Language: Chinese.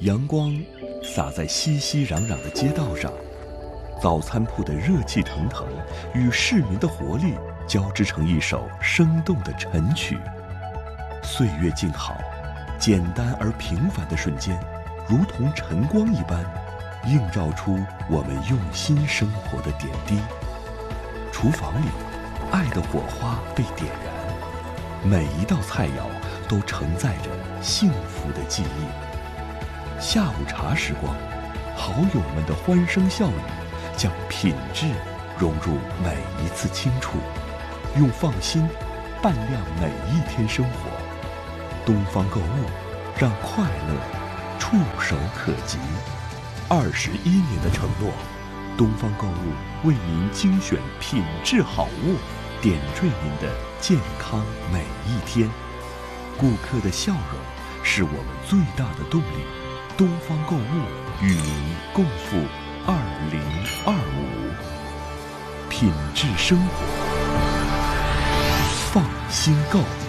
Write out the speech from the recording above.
阳光洒在熙熙攘攘的街道上，早餐铺的热气腾腾与市民的活力交织成一首生动的晨曲。岁月静好，简单而平凡的瞬间，如同晨光一般，映照出我们用心生活的点滴。厨房里，爱的火花被点燃，每一道菜肴都承载着幸福的记忆。下午茶时光，好友们的欢声笑语，将品质融入每一次清楚，用放心伴亮每一天生活。东方购物，让快乐触手可及。21年的承诺，东方购物为您精选品质好物，点缀您的健康每一天。顾客的笑容是我们最大的动力。东方购物与您共赴2025，品质生活，放心购。